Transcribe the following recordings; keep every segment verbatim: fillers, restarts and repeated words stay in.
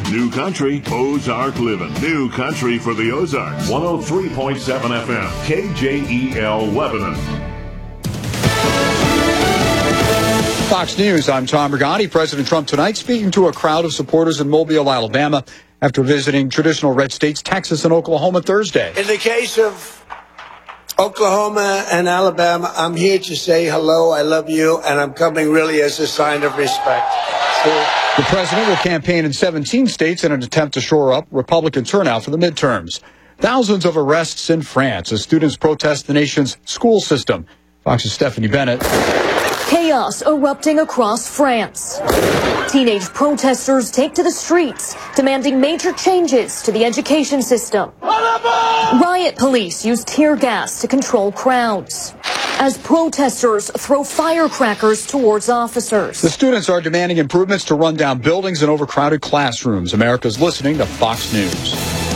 New Country, Ozark Living. New Country for the Ozarks. one oh three point seven F M, K J E L Lebanon. Fox News, I'm Tom Regani. President Trump tonight speaking to a crowd of supporters in Mobile, Alabama, after visiting traditional red states, Texas and Oklahoma Thursday. In the case of Oklahoma and Alabama, I'm here to say hello, I love you, and I'm coming really as a sign of respect. So, the president will campaign in seventeen states in an attempt to shore up Republican turnout for the midterms. Thousands of arrests in France as students protest the nation's school system. Fox's Stephanie Bennett. Chaos erupting across France. Teenage protesters take to the streets, demanding major changes to the education system. Riot police use tear gas to control crowds as protesters throw firecrackers towards officers. The students are demanding improvements to rundown buildings and overcrowded classrooms. America's listening to Fox News.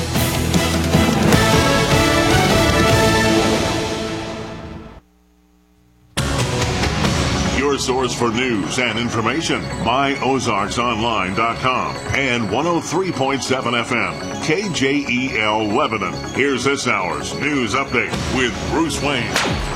Your source for news and information, my ozarks online dot com and one oh three point seven F M, K J E L Lebanon. Here's this hour's news update with Bruce Wayne.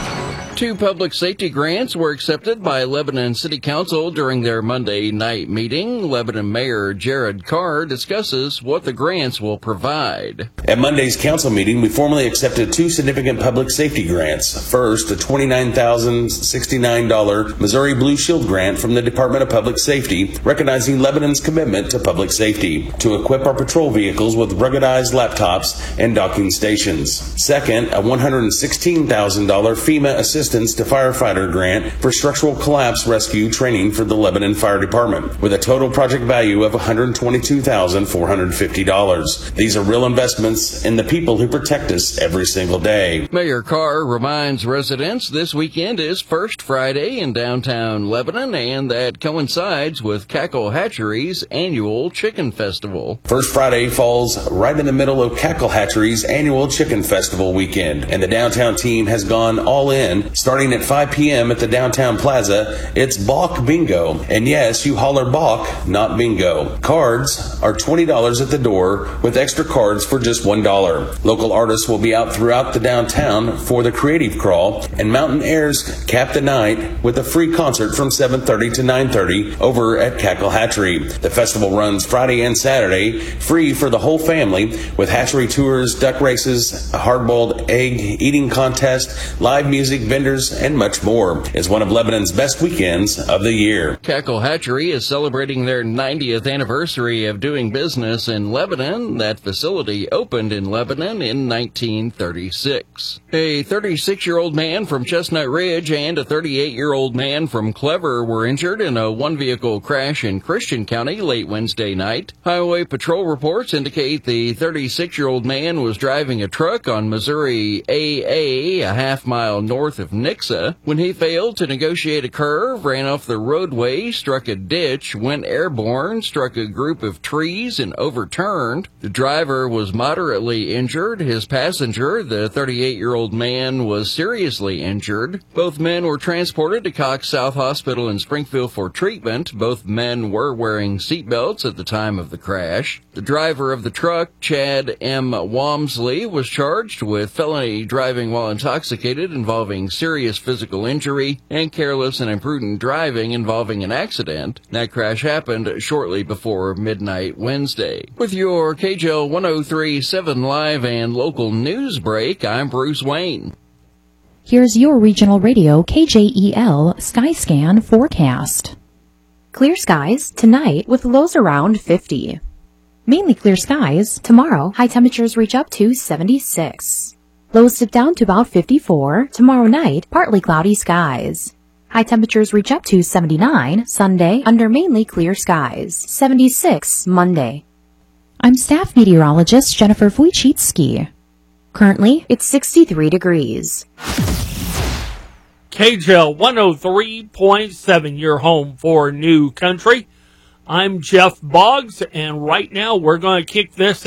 Two public safety grants were accepted by Lebanon City Council during their Monday night meeting. Lebanon Mayor Jared Carr discusses what the grants will provide. At Monday's council meeting, we formally accepted two significant public safety grants. First, a twenty-nine thousand sixty-nine dollars Missouri Blue Shield grant from the Department of Public Safety, recognizing Lebanon's commitment to public safety, to equip our patrol vehicles with ruggedized laptops and docking stations. Second, a one hundred sixteen thousand dollars FEMA assistance to firefighter grant for structural collapse rescue training for the Lebanon Fire Department, with a total project value of one hundred twenty-two thousand four hundred fifty dollars. These are real investments in the people who protect us every single day. Mayor Carr reminds residents this weekend is First Friday in downtown Lebanon, and that coincides with Cackle Hatchery's annual Chicken Festival. First Friday falls right in the middle of Cackle Hatchery's annual Chicken Festival weekend, and the downtown team has gone all in. Starting at five p.m. at the downtown plaza, it's Balk Bingo. And yes, you holler Balk, not Bingo. Cards are twenty dollars at the door, with extra cards for just one dollar. Local artists will be out throughout the downtown for the Creative Crawl, and Mountain Airs cap the night with a free concert from seven thirty to nine thirty over at Cackle Hatchery. The festival runs Friday and Saturday, free for the whole family, with hatchery tours, duck races, a hard-boiled egg eating contest, live music, vendors, and much more. Is one of Lebanon's best weekends of the year. Cackle Hatchery is celebrating their ninetieth anniversary of doing business in Lebanon. That facility opened in Lebanon in nineteen thirty-six. A thirty-six-year-old man from Chestnut Ridge and a thirty-eight-year-old man from Clever were injured in a one-vehicle crash in Christian County late Wednesday night. Highway Patrol reports indicate the thirty-six-year-old man was driving a truck on Missouri A A, a half mile north of Nixa, when he failed to negotiate a curve, ran off the roadway, struck a ditch, went airborne, struck a group of trees, and overturned. The driver was moderately injured. His passenger, the thirty-eight-year-old man, was seriously injured. Both men were transported to Cox South Hospital in Springfield for treatment. Both men were wearing seatbelts at the time of the crash. The driver of the truck, Chad M. Walmsley, was charged with felony driving while intoxicated involving serious physical injury and careless and imprudent driving involving an accident. That crash happened shortly before midnight Wednesday. With your K J L one oh three point seven live and local news break, I'm Bruce Wayne. Here's your regional radio K J E L Skyscan forecast. Clear skies tonight with lows around fifty. Mainly clear skies tomorrow. High temperatures reach up to seventy-six. Lows dip down to about fifty-four. Tomorrow night, partly cloudy skies. High temperatures reach up to seventy-nine Sunday under mainly clear skies. seventy-six Monday. I'm staff meteorologist Jennifer Wojcicki. Currently, it's sixty-three degrees. K J L one oh three point seven, your home for New Country. I'm Jeff Boggs, and right now we're going to kick this